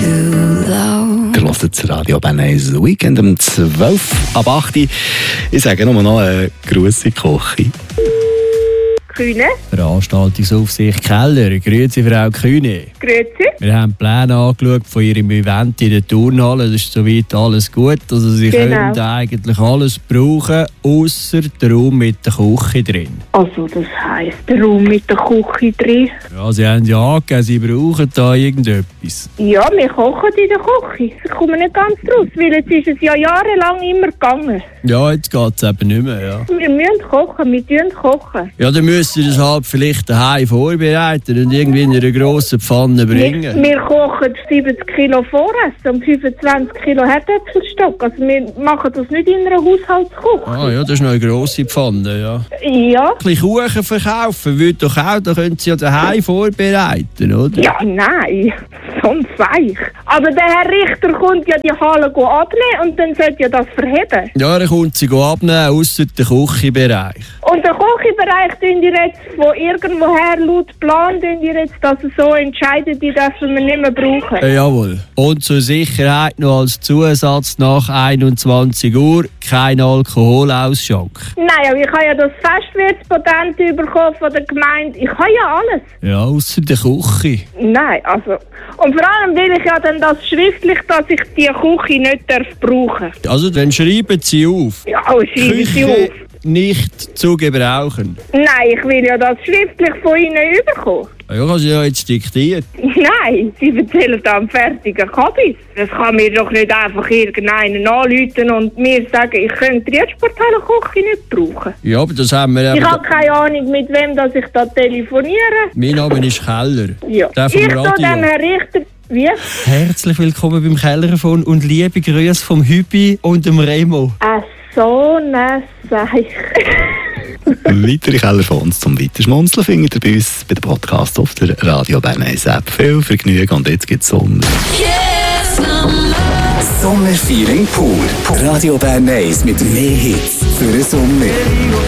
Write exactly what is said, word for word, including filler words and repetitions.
Ihr hört das Radio Bern eins Weekend um zwölf ab acht. Ich sage nur noch eine grosse Küche. Kühne. Veranstaltungsaufsicht Keller. Grüezi, Frau Kühne. Grüezi. Wir haben die Pläne angeschaut von Ihrem Event in der Turnhalle. Das ist soweit alles gut. Also Sie Genau. können eigentlich alles brauchen, ausser der Raum mit der Küche drin. Also das heisst, der Raum mit der Küche drin. Ja, Sie haben ja angegeben, Sie brauchen da irgendetwas. Ja, wir kochen in der Küche. Ich komme nicht ganz raus, weil jetzt ist es ja jahrelang immer gegangen. Ja, jetzt geht es eben nicht mehr, ja. Wir müssen kochen, wir tun kochen. Ja, dann müsst ihr das halt vielleicht daheim vorbereiten und irgendwie in einer grossen Pfanne bringen. Wir, wir kochen siebzig Kilo Vorresten und fünfundzwanzig Kilo Herdöpfelstock. Also wir machen das nicht in einer Haushaltsküche. Ah ja, das ist noch eine grosse Pfanne, ja. Ja. Ein bisschen Kuchen verkaufen würde doch auch, da können Sie ja daheim vorbereiten, oder? Ja, nein. So ein Seich. Aber der Herr Richter kommt ja die Halle abnehmen und dann sollte ja das verheben. Ja, er kommt sie abnehmen, ausser dem Küchenbereich. Und der Küchenbereich tun die jetzt von irgendwoher laut Plan tun die jetzt, dass es so entscheidet, die dürfen wir nicht mehr brauchen. Äh, jawohl. Und zur Sicherheit noch als Zusatz nach einundzwanzig Uhr kein Alkoholausschank. Nein, aber ich habe ja das Festwirtspatent bekommen von der Gemeinde. Ich habe ja alles. Ja, ausser der Küche. Nein, also... Und vor allem will ich ja dann das schriftlich, dass ich die Küche nicht darf brauchen. Also, dann schreiben Sie auf. Ja, oh, schreiben Sie auf. Küche nicht zu gebrauchen. Nein, ich will ja das schriftlich von Ihnen überkommen. Ja, kann sie ja jetzt diktiert. Nein, Sie erzählen da am fertigen Kabis. Das kann mir doch nicht einfach irgendeinen anrufen und mir sagen, ich könnte die Sporthalle Küche nicht brauchen. Ja, aber das haben wir Ich eben... habe keine Ahnung, mit wem dass ich da telefoniere. Mein Name ist Keller. Ja. Der vom Ich tue Radio. dem Herrn Richter... Wie? Herzlich willkommen beim Kellerfon und liebe Grüße vom Hübi und dem Remo. Ach, so eine Sache. Weitere Kellerfons zum Weiterschmunzeln findet ihr bei uns bei dem Podcast auf der Radio Bern eins App. Viel Vergnügen und jetzt geht's Sommer. Sommerfeeling pur. Radio Bern eins mit mehr Hits für den Sommer.